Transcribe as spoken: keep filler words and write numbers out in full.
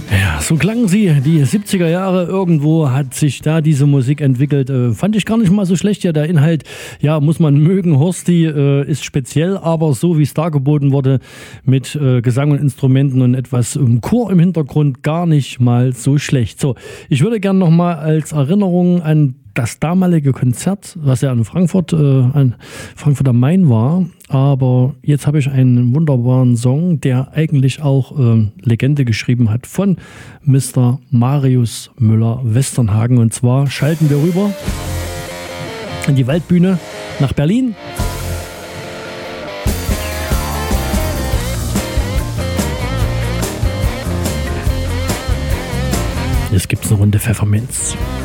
Ja, so klangen sie, die siebziger Jahre. Irgendwo hat sich da diese Musik entwickelt. Äh, fand ich gar nicht mal so schlecht. Ja, der Inhalt, ja, muss man mögen. Horsti äh, ist speziell, aber so wie es dargeboten wurde, mit äh, Gesang und Instrumenten und etwas ähm, Chor im Hintergrund, gar nicht mal so schlecht. So, ich würde gerne noch mal als Erinnerung an das damalige Konzert, was ja in Frankfurt, äh, an Frankfurt am Main war. Aber jetzt habe ich einen wunderbaren Song, der eigentlich auch äh, Legende geschrieben hat, von Mister Marius Müller-Westernhagen. Und zwar schalten wir rüber in die Waldbühne nach Berlin. Jetzt gibt es eine Runde Pfefferminz.